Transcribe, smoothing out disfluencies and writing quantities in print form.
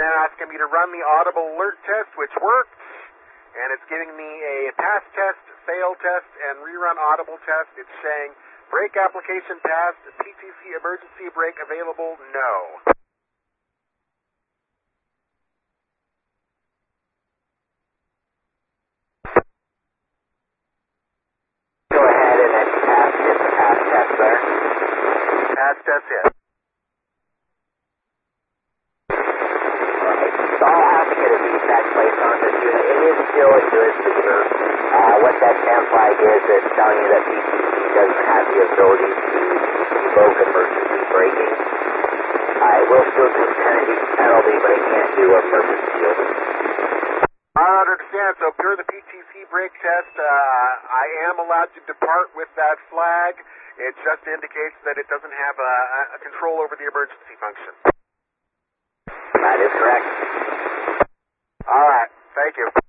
then asking me to run the audible alert test, which worked, and it's giving me a pass test, fail test, and rerun audible test. It's saying brake application passed, PTC emergency brake available, no. Go ahead and then pass the pass test there. Pass test hit. So I'll have to get a feedback placed on this unit. It is still a good feeder. What that can flag is it's telling you that PTC doesn't have the ability to invoke emergency braking. I will still do penalty, but I can't do a purpose field. I understand. So per the PTC brake test, I am allowed to depart with that flag. It just indicates that it doesn't have a control over the emergency function. That is correct. All right. Thank you.